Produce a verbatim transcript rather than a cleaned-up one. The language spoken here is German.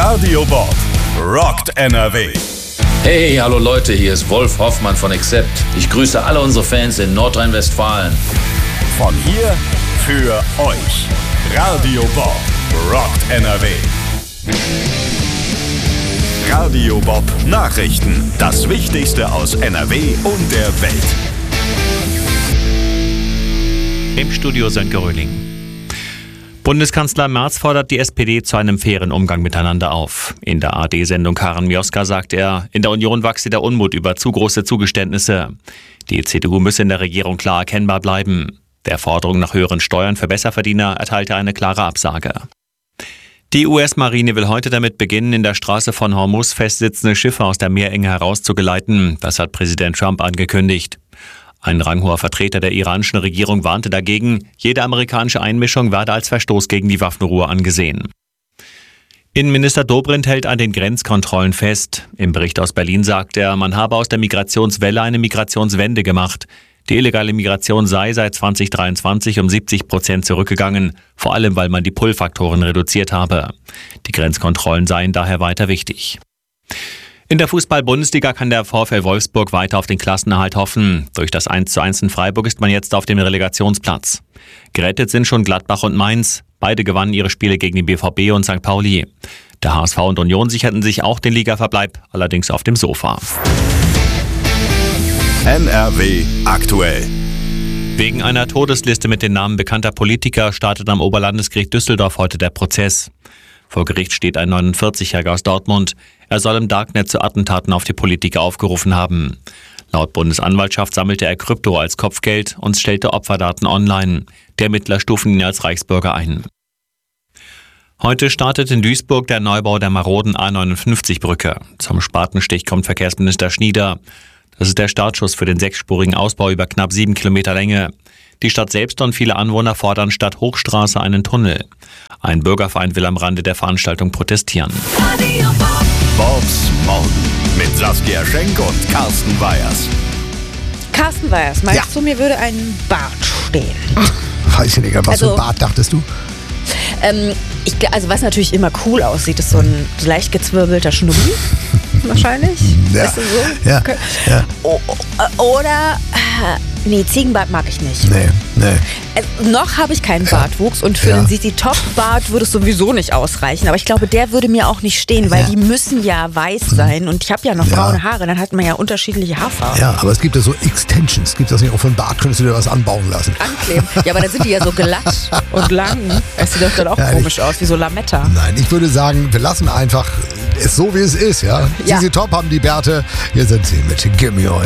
Radio Bob rockt N R W. Hey, hallo Leute, hier ist Wolf Hoffmann von Accept. Ich grüße alle unsere Fans in Nordrhein-Westfalen. Von hier für euch. Radio Bob rockt N R W. Radio Bob Nachrichten. Das Wichtigste aus N R W und der Welt. Im Studio Sönke Röhling. Bundeskanzler Merz fordert die S P D zu einem fairen Umgang miteinander auf. In der A R D-Sendung Karen Mioska sagt er, in der Union wachse der Unmut über zu große Zugeständnisse. Die C D U müsse in der Regierung klar erkennbar bleiben. Der Forderung nach höheren Steuern für Besserverdiener erteilte er eine klare Absage. Die U S-Marine will heute damit beginnen, in der Straße von Hormuz festsitzende Schiffe aus der Meerenge herauszugeleiten. Das hat Präsident Trump angekündigt. Ein ranghoher Vertreter der iranischen Regierung warnte dagegen, jede amerikanische Einmischung werde als Verstoß gegen die Waffenruhe angesehen. Innenminister Dobrindt hält an den Grenzkontrollen fest. Im Bericht aus Berlin sagt er, man habe aus der Migrationswelle eine Migrationswende gemacht. Die illegale Migration sei seit zwanzig dreiundzwanzig um siebzig Prozent zurückgegangen, vor allem weil man die Pull-Faktoren reduziert habe. Die Grenzkontrollen seien daher weiter wichtig. In der Fußball-Bundesliga kann der VfL Wolfsburg weiter auf den Klassenerhalt hoffen. Durch das eins zu eins in Freiburg ist man jetzt auf dem Relegationsplatz. Gerettet sind schon Gladbach und Mainz. Beide gewannen ihre Spiele gegen den B V B und Sankt Pauli. Der H S V und Union sicherten sich auch den Ligaverbleib, allerdings auf dem Sofa. N R W aktuell. Wegen einer Todesliste mit den Namen bekannter Politiker startet am Oberlandesgericht Düsseldorf heute der Prozess. Vor Gericht steht ein neunundvierzigjähriger aus Dortmund. Er soll im Darknet zu Attentaten auf die Politiker aufgerufen haben. Laut Bundesanwaltschaft sammelte er Krypto als Kopfgeld und stellte Opferdaten online. Die Ermittler stufen ihn als Reichsbürger ein. Heute startet in Duisburg der Neubau der maroden A neunundfünfzig Brücke. Zum Spatenstich kommt Verkehrsminister Schnieder. Das ist der Startschuss für den sechsspurigen Ausbau über knapp sieben Kilometer Länge. Die Stadt selbst und viele Anwohner fordern statt Hochstraße einen Tunnel. Ein Bürgerverein will am Rande der Veranstaltung protestieren. Bobs Morgen mit Saskia Schenk und Carsten Weyers. Carsten Weyers, meinst Ja. du, mir würde ein Bart stehen? Weiß ich nicht, was Also- für ein Bart dachtest du? Ähm, ich, gl- also was natürlich immer cool aussieht, ist so ein leicht gezwirbelter Schnubbi. Wahrscheinlich. Ja. Ist das so? Ja. Okay. Ja. O- o- oder, äh, nee, Ziegenbart mag ich nicht. Nee, nee. Also, noch habe ich keinen Bartwuchs und für Ja. den Z Z Top-Bart würde es sowieso nicht ausreichen. Aber ich glaube, der würde mir auch nicht stehen, weil Ja. die müssen ja weiß sein. Und ich habe ja noch Ja. braune Haare, dann hat man ja unterschiedliche Haarfarben. Ja, aber es gibt ja so Extensions. Gibt das nicht auch für einen Bart? Könntest du dir was anbauen lassen? Ankleben. Ja, aber dann sind die ja so glatt und lang. Das sieht doch dann auch Ja, komisch aus, wie so Lametta. Nein, ich würde sagen, wir lassen einfach es so, wie es ist. Ja? Ja. Z Z Top haben die Bärte. Hier sind sie mit Gimme Your